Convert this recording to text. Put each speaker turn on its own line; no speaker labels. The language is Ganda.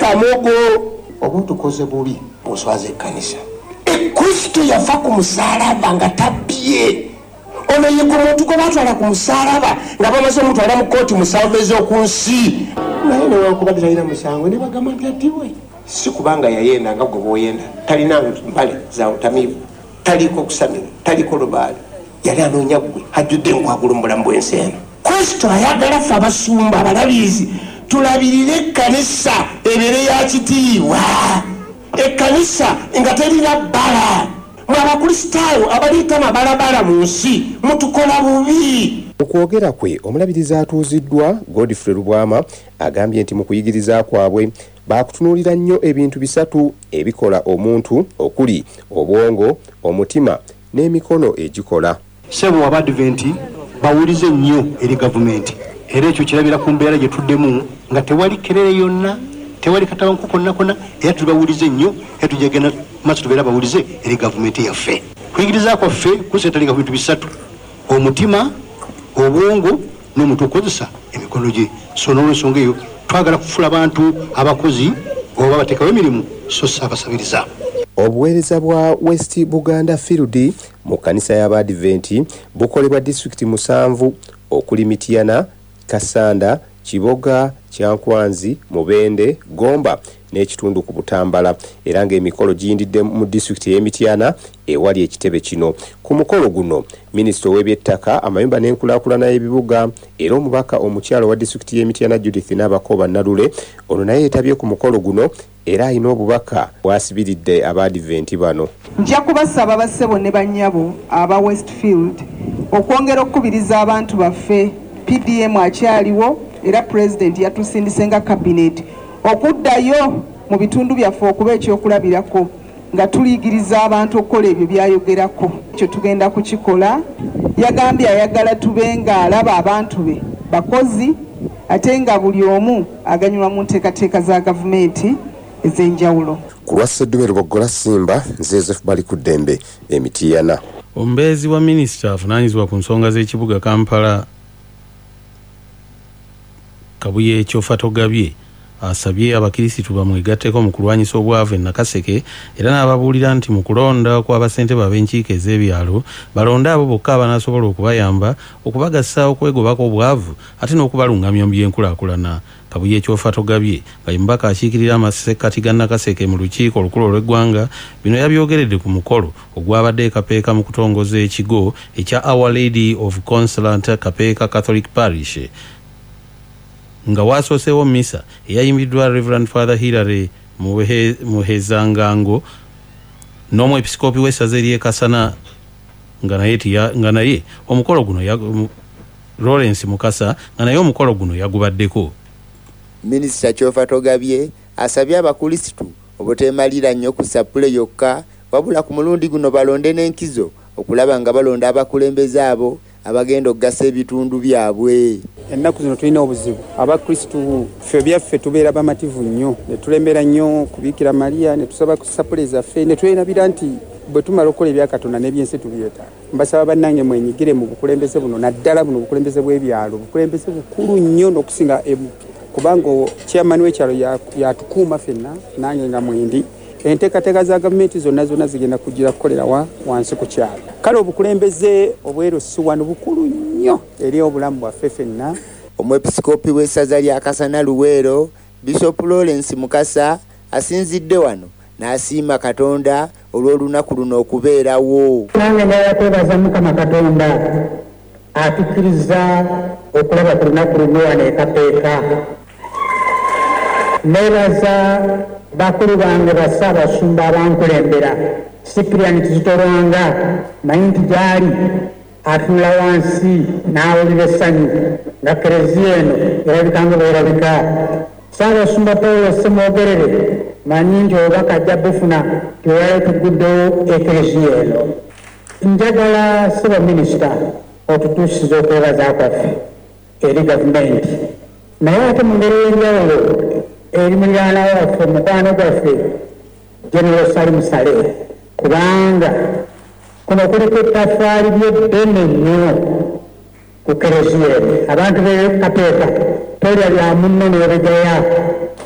kamogo omuntu koze bubi oswaze kanisa Kristo yafa ku musalaba nga tabye ono ye kumuntu ko batwala ku musalaba nga bamaze mutwala mu kooti musanvu ez'okunsi naye newankubadde ina musango ne bagamba nti atiwe si kubanga yayenda nga gwe bwoyenda talina mbale za utamivu taliko kusamira taliko lubaali yali anoonya gwe ajjudde nkwagula mu bulamu bw'ensi eno Kristo ayagala ffe abasumba abalabizi tulabirire ekkanisa ebeere ya kitiibwa ekkanisa nga terina bbala mwe abakristaayo abaliita amabalabala mu nsi mutukola bubi.
Okwogera kwe omulabirizi atuuziddwa Godfrey Lubwama agambye nti mu kuyigiriza kwabwe baakutunuulira nnyo ebintu bisatu ebikola omuntu okuli obwongo omutima n'emikono egikola.
Ssebo Abadventi bawulize nnyo eri gavumenti era ekyo kirabira ku mbeera gye tuddemu nga tewali kerere yonna tewali katabanku konna era tubawulize nnyo era tujagenda maaso tubeera bawulize eri gavumenti yaffe. Kuyigiriza kwaffe kuseetalinga ku bintu bisatu: omutima, obwongo n'omuntu okozesa emikono gye. So n'olwensonga eyo twagala kufuula abantu abakozi oba bateekawo emirimu so si abasabiriza.
Obuweereza bwa West Buganda Field mu kanisa y'Abadventi bukolebwa disitulikiti 7 okuli Mityana, Kasanda, Kiboga, Kyankwanzi, Mubende, Gomba n'ekitundu ku Butambala era ng'emikolo giyindidde mu disitulikiti y'Emityana ewali ekitebe kino. Ku mukolo guno minisita w'ebyettaka amayumba n'enkulaakulana y'ebibuga era omubaka omukyalo wa disitulikiti y'Emityana Judith Nabakoba Nalule ono naye yeetabye ku mukolo guno era alina obubaka bwasibiridde Abadventi bano.
Nja kubasaba bassebo ne bannyabo aba Westfield okwongera okukubiriza abantu baffe. PDM akyaliwo era President yatusindise nga cabinet okuddayo mu bitundu byaffe okuba ekyokulabirako nga tuliyigiriza abantu okukola ebyo byayogerako. Ekyo tugenda kukikola. Yagambye ayagala tube nga alaba abantu be bakozi ate nga buli omu aganyulwa mu nteekateeka za gavumenti ez'enjawulo.
Ku lwa Sseddumiro Boggola Simba, nze Joseph Bali ku ddembe Emityana.
Omubeezi wa minisita avunaanyizibwa ku nsonga z'ekibuga Kampala Kabuye Kyofatogabye asabye abakirisitu bamwegatteko mu kulwanyisa obwavu e Nakaseke era n'ababuulira nti mu kulonda kw'abasentebe ab'enkiiko ez'ebyalo balonde abo bokka abanaasobola okubayamba okubagasa okwegobako obwavu ate n'okubalungamya mu by'enkulaakulana. Kabuye Kyofatogabye nga ye mubaka akiikirira amasekkati ga Nakaseke mu lukiiko olukulu olw'eggwanga bino yabyogeredde ku mukolo ogwabadde e Kapeeka mu kutongoza ekigo ekya Our Lady of Consolate Kapeeka Catholic Parish nga wasoosewo misa eyayimbiddwa Reverend Father Hilary Muhezangango n'omwepisikoopi w'essaza ery'e Kasana nga naye omukolo guno Lawrence Mukasa nga naye omukolo guno yagubaddeko.
Minisita Kyofatogabye asabye abakulisitu obuteemalira nnyo ku sapule yokka wabula ku mulundi guno balonde n'enkizo okulaba nga balonda abakulembeze abo abagenda okugasa ebitundu byabwe.
Ennaku zino tulina obuzibu. Abakristu ffe byaffe tubeera bamativu nnyo ne tulembera nnyo kubiikira Maria ne tusaba ku sapule zaffe ne twelabira nti bwe tumala okukola ebya Katonda n'ebyensi tubyetaaga. Mbasaba bannange mwenyigire mu bukulembeze buno naddala buno obukulembeze bw'ebyalo obukulembeze bukulu nnyo n'okusinga kubanga chairman w'ekyalo yatukuuma ffenna nange nga mwendi. Enteekateeka za gavumenti zonna zigenda kugira kukolera wansi ku kyalo. Kale obukulembeze obweru si wano bukulu nnyo eri obulamu bwaffe ffenna.
Omwepisikoopi w'essaza lya Kasana Luweero Bishop Lawrence Mukasa asinzidde wano n'asiima Katonda olw'olunaku luno okubeerawo.
Nange n'ayakwebaza Mukama Katonda atukkiriza okulaba ku lunaku luno wano e Kapeeka. Neebaza bakulu bange bassaabasumba abankulembera Cyprian Kizitolwanga manyi nti gyali atunula wansi n'awulira essanyu nga kereziya eno erabika nga bwerabika. Ssaabasumba Paulo Ssemwogerere manyi nti obubaka ajja bufuna tiwali tuguddewo ekereziya eno. Njagala ssebo minisita otutuusiza okwebaza kwaffe eri gavumenti naye ate mu ngeri y'enjawulo eri muliraana waffe mukwano gwaffe General Salim Saleh kubanga kuno kuliko ettaffaali ly'eddene nnyo ku kereziya eno. Abantu b'e Kapeeka tolya lya munno n'ebegaya